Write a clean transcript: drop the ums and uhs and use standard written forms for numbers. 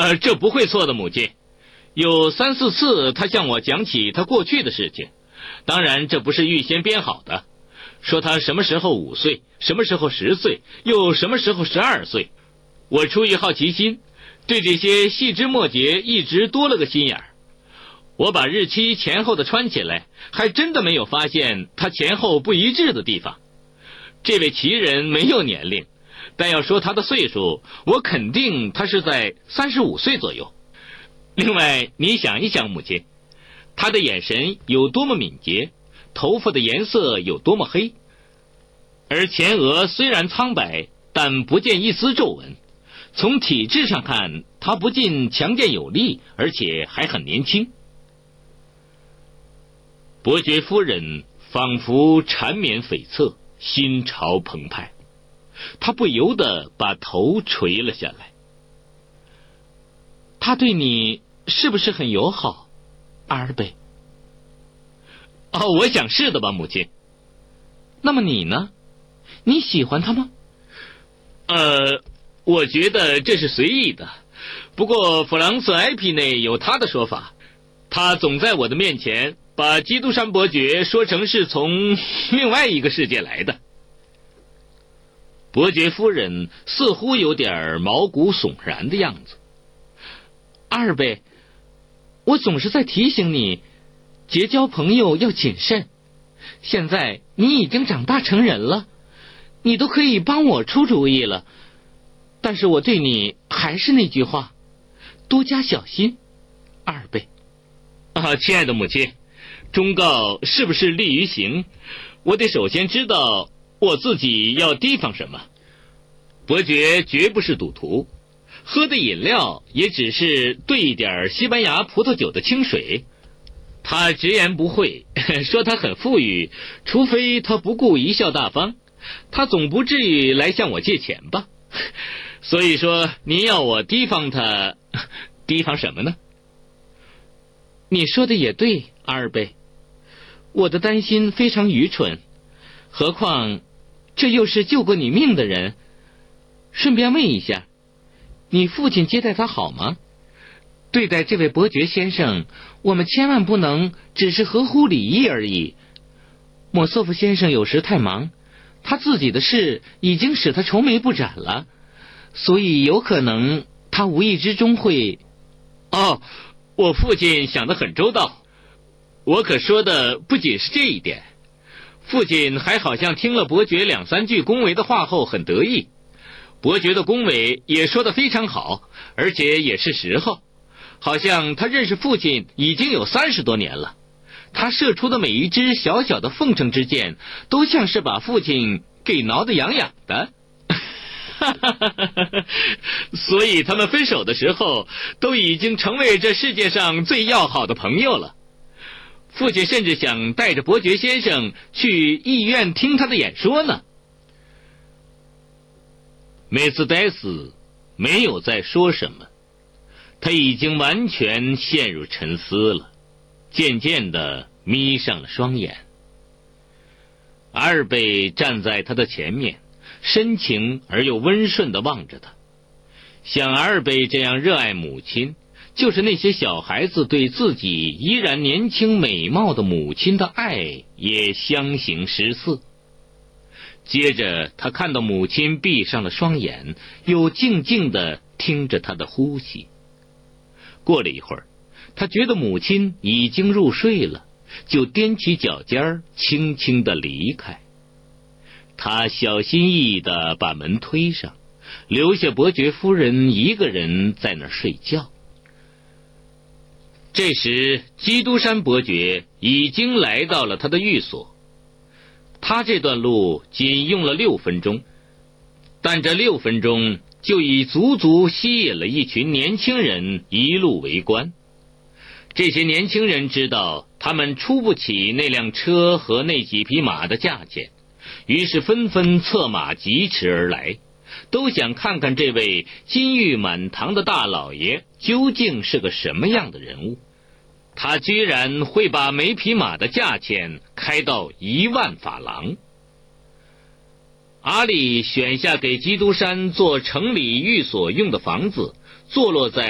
这不会错的，母亲。有3、4次他向我讲起他过去的事情，当然这不是预先编好的，说他什么时候5岁，什么时候10岁，又什么时候12岁。我出于好奇心，对这些细枝末节一直多了个心眼儿。我把日期前后的穿起来，还真的没有发现他前后不一致的地方。这位奇人没有年龄，但要说他的岁数，我肯定他是在35岁左右。另外，你想一想，母亲，他的眼神有多么敏捷，头发的颜色有多么黑，而前额虽然苍白，但不见一丝皱纹。从体质上看，他不仅强健有力，而且还很年轻。伯爵夫人仿佛缠绵悱恻，心潮澎湃，她不由得把头垂了下来。他对你是不是很友好，阿尔贝？我想是的吧，母亲。那么你呢？你喜欢他吗？我觉得这是随意的。不过弗朗索埃皮内有他的说法，他总在我的面前把基督山伯爵说成是从另外一个世界来的。伯爵夫人似乎有点毛骨悚然的样子。阿尔贝，我总是在提醒你，结交朋友要谨慎。现在你已经长大成人了，你都可以帮我出主意了。但是我对你还是那句话，多加小心，阿尔贝。亲爱的母亲，忠告是不是利于行？我得首先知道我自己要提防什么。伯爵绝不是赌徒，喝的饮料也只是兑一点西班牙葡萄酒的清水。他直言不讳，说他很富裕，除非他不顾贻笑大方，他总不至于来向我借钱吧。所以说您要我提防他，提防什么呢？你说的也对，阿尔贝，我的担心非常愚蠢，何况这又是救过你命的人。顺便问一下，你父亲接待他好吗？对待这位伯爵先生，我们千万不能只是合乎礼仪而已。莫瑟夫先生有时太忙，他自己的事已经使他愁眉不展了，所以有可能他无意之中会……我父亲想得很周到。我可说的不仅是这一点，父亲还好像听了伯爵2、3句恭维的话后很得意。伯爵的恭维也说得非常好，而且也是时候，好像他认识父亲已经有30多年了。他射出的每一支小小的奉承之箭，都像是把父亲给挠得痒痒的。所以他们分手的时候，都已经成为这世界上最要好的朋友了。父亲甚至想带着伯爵先生去医院听他的演说呢。梅斯戴斯没有再说什么，他已经完全陷入沉思了，渐渐地眯上了双眼。阿尔贝站在他的前面，深情而又温顺地望着他。像阿尔贝这样热爱母亲，就是那些小孩子对自己依然年轻美貌的母亲的爱也相形失色。接着他看到母亲闭上了双眼，又静静地听着她的呼吸。过了一会儿，他觉得母亲已经入睡了，就踮起脚尖轻轻地离开。他小心翼翼地把门推上，留下伯爵夫人一个人在那儿睡觉。这时基督山伯爵已经来到了他的寓所。他这段路仅用了6分钟，但这6分钟就已足足吸引了一群年轻人一路围观。这些年轻人知道他们出不起那辆车和那几匹马的价钱，于是纷纷策马疾驰而来，都想看看这位金玉满堂的大老爷究竟是个什么样的人物。他居然会把每匹马的价钱开到1万法郎。阿里选下给基督山做城里寓所用的房子，坐落在